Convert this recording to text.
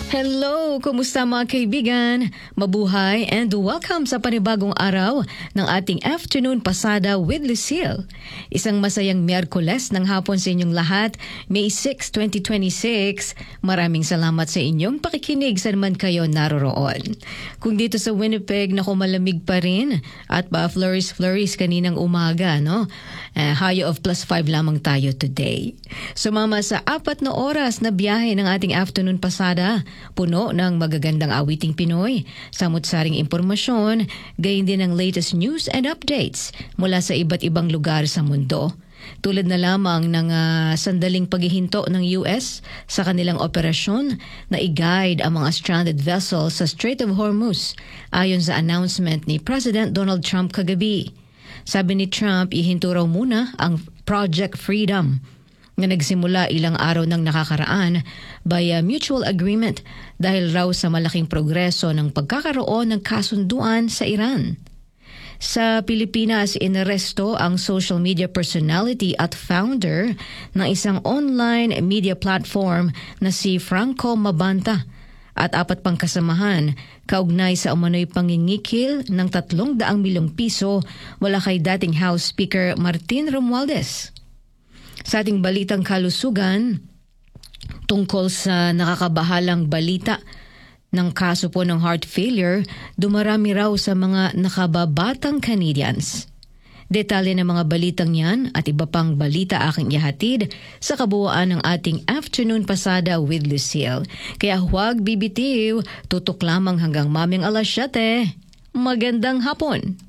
Hello! Kumusta mga kaibigan? Mabuhay and welcome sa panibagong araw ng ating Afternoon Pasada with Lucille. Isang masayang Miyerkules ng hapon sa inyong lahat, May 6, 2026. Maraming salamat sa inyong pakikinig saan man kayo naroroon. Kung dito sa Winnipeg, naku malamig pa rin at pa-flurries kaninang umaga, no? High of +5 lamang tayo today. Sumama sa 4 na oras na biyahe ng ating Afternoon Pasada, puno ng magagandang awiting Pinoy, samut-saring impormasyon, gayon din ang latest news and updates mula sa iba't ibang lugar sa mundo. Tulad na lamang ng sandaling paghihinto ng US sa kanilang operasyon na i-guide ang mga stranded vessels sa Strait of Hormuz ayon sa announcement ni President Donald Trump kagabi. Sabi ni Trump, ihinto raw muna ang Project Freedom na nagsimula ilang araw nang nakakaraan by mutual agreement dahil raw sa malaking progreso ng pagkakaroon ng kasunduan sa Iran. Sa Pilipinas, inaresto ang social media personality at founder ng isang online media platform na si Franco Mabanta at 4 pang kasamahan kaugnay sa umano'y pangingikil ng 300 milyong piso wala kay dating House Speaker Martin Romualdez. Sa ating balitang kalusugan, tungkol sa nakakabahalang balita ng kaso po ng heart failure, dumarami raw sa mga nakababatang Canadians. Detalye ng mga balitang yan at iba pang balita aking ihatid sa kabuuan ng ating Afternoon Pasada with Lucille. Kaya huwag bibitiw, tutok lamang hanggang maming 7:00. Magandang hapon!